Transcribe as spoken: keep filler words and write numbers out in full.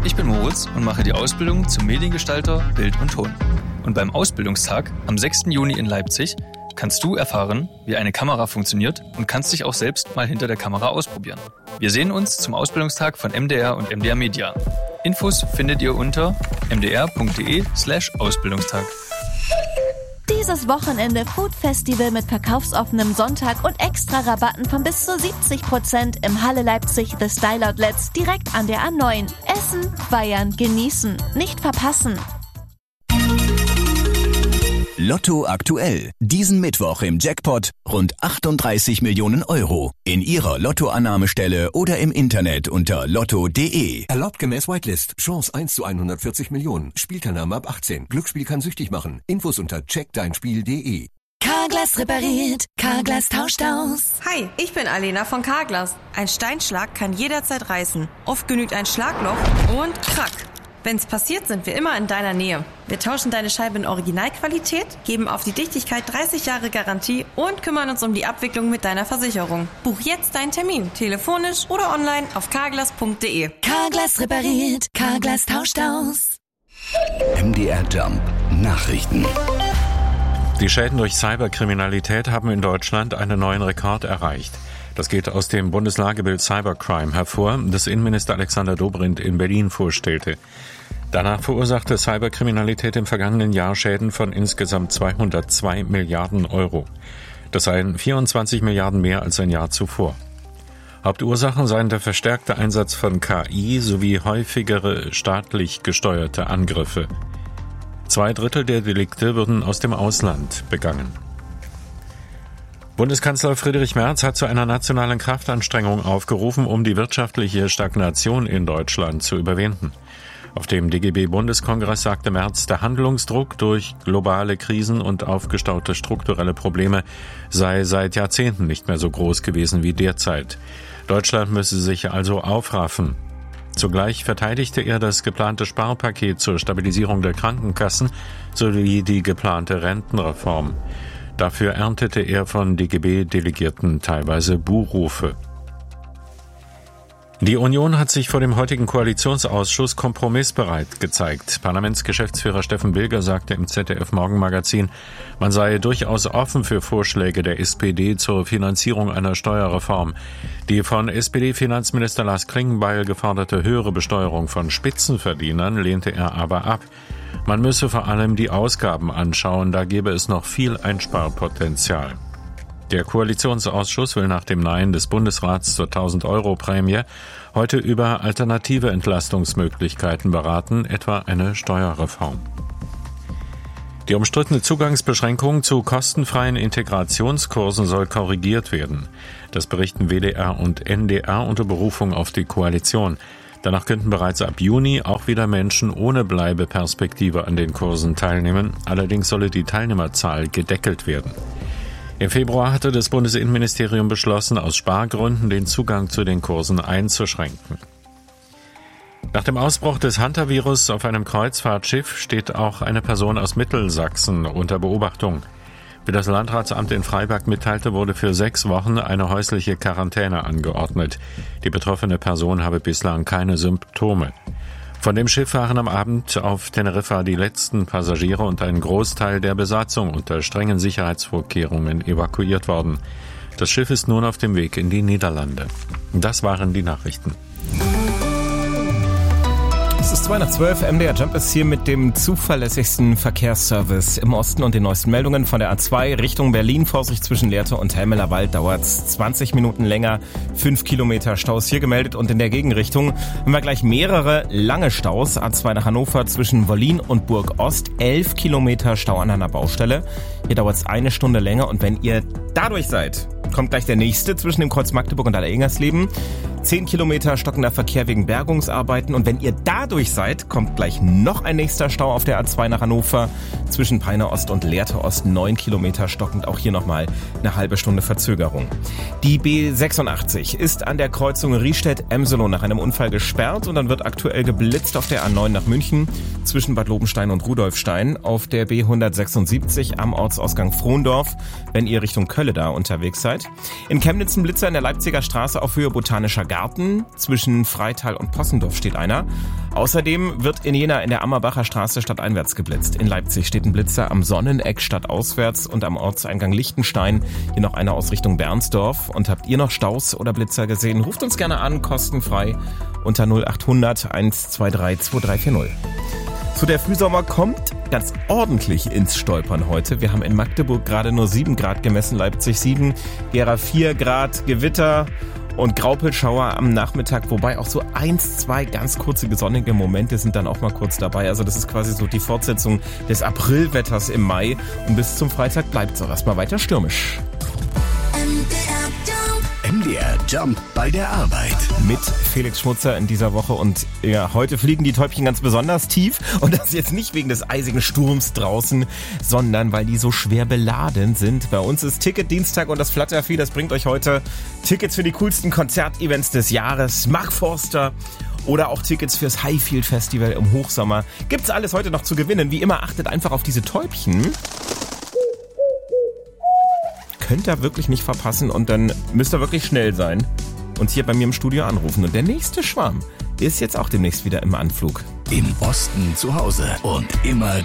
Ich bin Moritz und mache die Ausbildung zum Mediengestalter Bild und Ton. Und beim Ausbildungstag am sechsten Juni in Leipzig kannst du erfahren, wie eine Kamera funktioniert und kannst dich auch selbst mal hinter der Kamera ausprobieren. Wir sehen uns zum Ausbildungstag von M D R und M D R Media. Infos findet ihr unter m d r punkt d e slash Ausbildungstag. Dieses Wochenende Food Festival mit verkaufsoffenem Sonntag und extra Rabatten von bis zu siebzig Prozent im Halle Leipzig The Style Outlets direkt an der A neun. Essen, feiern, genießen, nicht verpassen. Lotto aktuell. Diesen Mittwoch im Jackpot rund achtunddreißig Millionen Euro. In Ihrer Lottoannahmestelle oder im Internet unter lotto punkt d e. Erlaubt gemäß Whitelist. Chance eins zu hundertvierzig Millionen. Spielteilnahme ab achtzehn. Glücksspiel kann süchtig machen. Infos unter check dein spiel punkt d e. Carglass repariert. Carglass tauscht aus. Hi, ich bin Alena von Carglass. Ein Steinschlag kann jederzeit reißen. Oft genügt ein Schlagloch und krack. Wenn's passiert, sind wir immer in deiner Nähe. Wir tauschen deine Scheibe in Originalqualität, geben auf die Dichtigkeit dreißig Jahre Garantie und kümmern uns um die Abwicklung mit deiner Versicherung. Buch jetzt deinen Termin, telefonisch oder online auf carglass punkt d e. Carglass repariert. Carglass tauscht aus. M D R Jump Nachrichten. Die Schäden durch Cyberkriminalität haben in Deutschland einen neuen Rekord erreicht. Das geht aus dem Bundeslagebild Cybercrime hervor, das Innenminister Alexander Dobrindt in Berlin vorstellte. Danach verursachte Cyberkriminalität im vergangenen Jahr Schäden von insgesamt zweihundertzwei Milliarden Euro. Das seien vierundzwanzig Milliarden mehr als ein Jahr zuvor. Hauptursachen seien der verstärkte Einsatz von K I sowie häufigere staatlich gesteuerte Angriffe. Zwei Drittel der Delikte würden aus dem Ausland begangen. Bundeskanzler Friedrich Merz hat zu einer nationalen Kraftanstrengung aufgerufen, um die wirtschaftliche Stagnation in Deutschland zu überwinden. Auf dem D G B-Bundeskongress sagte Merz, der Handlungsdruck durch globale Krisen und aufgestaute strukturelle Probleme sei seit Jahrzehnten nicht mehr so groß gewesen wie derzeit. Deutschland müsse sich also aufraffen. Zugleich verteidigte er das geplante Sparpaket zur Stabilisierung der Krankenkassen sowie die geplante Rentenreform. Dafür erntete er von D G B-Delegierten teilweise Buhrufe. Die Union hat sich vor dem heutigen Koalitionsausschuss kompromissbereit gezeigt. Parlamentsgeschäftsführer Steffen Bilger sagte im Z D F-Morgenmagazin, man sei durchaus offen für Vorschläge der S P D zur Finanzierung einer Steuerreform. Die von S P D-Finanzminister Lars Klingbeil geforderte höhere Besteuerung von Spitzenverdienern lehnte er aber ab. Man müsse vor allem die Ausgaben anschauen, da gäbe es noch viel Einsparpotenzial. Der Koalitionsausschuss will nach dem Nein des Bundesrats zur tausend-Euro-Prämie heute über alternative Entlastungsmöglichkeiten beraten, etwa eine Steuerreform. Die umstrittene Zugangsbeschränkung zu kostenfreien Integrationskursen soll korrigiert werden. Das berichten W D R und N D R unter Berufung auf die Koalition. Danach könnten bereits ab Juni auch wieder Menschen ohne Bleibeperspektive an den Kursen teilnehmen. Allerdings solle die Teilnehmerzahl gedeckelt werden. Im Februar hatte das Bundesinnenministerium beschlossen, aus Spargründen den Zugang zu den Kursen einzuschränken. Nach dem Ausbruch des Hantavirus auf einem Kreuzfahrtschiff steht auch eine Person aus Mittelsachsen unter Beobachtung. Wie das Landratsamt in Freiberg mitteilte, wurde für sechs Wochen eine häusliche Quarantäne angeordnet. Die betroffene Person habe bislang keine Symptome. Von dem Schiff waren am Abend auf Teneriffa die letzten Passagiere und ein Großteil der Besatzung unter strengen Sicherheitsvorkehrungen evakuiert worden. Das Schiff ist nun auf dem Weg in die Niederlande. Das waren die Nachrichten. Es ist zwei nach zwölf, M D R Jump ist hier mit dem zuverlässigsten Verkehrsservice im Osten und den neuesten Meldungen von der A zwei Richtung Berlin. Vorsicht zwischen Lehrte und Helmelerwald dauert es zwanzig Minuten länger. Fünf Kilometer Staus hier gemeldet und in der Gegenrichtung haben wir gleich mehrere lange Staus. A zwei nach Hannover zwischen Wollin und Burg Ost. Elf Kilometer Stau an einer Baustelle. Hier dauert es eine Stunde länger und wenn ihr dadurch seid, kommt gleich der nächste zwischen dem Kreuz Magdeburg und Allereingersleben. Zehn Kilometer stockender Verkehr wegen Bergungsarbeiten. Und wenn ihr dadurch seid, kommt gleich noch ein nächster Stau auf der A zwei nach Hannover. Zwischen Peine Ost und Lehrte Ost neun Kilometer stockend. Auch hier nochmal eine halbe Stunde Verzögerung. Die B sechsundachtzig ist an der Kreuzung Riestedt-Emselo nach einem Unfall gesperrt. Und dann wird aktuell geblitzt auf der A neun nach München zwischen Bad Lobenstein und Rudolfstein. Auf der B hundertsechsundsiebzig am Ortsausgang Frohndorf, wenn ihr Richtung Kölle da unterwegs seid. In Chemnitz ein Blitzer in der Leipziger Straße auf Höhe Botanischer Garten. Berten, zwischen Freital und Possendorf steht einer. Außerdem wird in Jena in der Ammerbacher Straße stadteinwärts geblitzt. In Leipzig steht ein Blitzer am Sonneneck stadtauswärts und am Ortseingang Lichtenstein. Hier noch einer aus Richtung Bernsdorf. Und habt ihr noch Staus oder Blitzer gesehen? Ruft uns gerne an, kostenfrei unter null acht hundert eins zwei drei zwei drei vier null. So, der Frühsommer kommt ganz ordentlich ins Stolpern heute. Wir haben in Magdeburg gerade nur sieben Grad gemessen, Leipzig sieben, Gera vier Grad, Gewitter und Graupelschauer am Nachmittag, wobei auch so eins, zwei ganz kurze sonnige Momente sind dann auch mal kurz dabei. Also das ist quasi so die Fortsetzung des Aprilwetters im Mai und bis zum Freitag bleibt es auch erstmal weiter stürmisch. M D R Jump bei der Arbeit. Mit Felix Schmutzer in dieser Woche und ja, heute fliegen die Täubchen ganz besonders tief und das jetzt nicht wegen des eisigen Sturms draußen, sondern weil die so schwer beladen sind. Bei uns ist Ticket-Dienstag und das Fluttervieh, das bringt euch heute Tickets für die coolsten Konzertevents des Jahres, Mark Forster oder auch Tickets fürs Highfield Festival im Hochsommer. Gibt's alles heute noch zu gewinnen. Wie immer, achtet einfach auf diese Täubchen. Könnt ihr wirklich nicht verpassen und dann müsst ihr wirklich schnell sein. Uns hier bei mir im Studio anrufen. Und der nächste Schwarm ist jetzt auch demnächst wieder im Anflug. Im Osten zu Hause und immer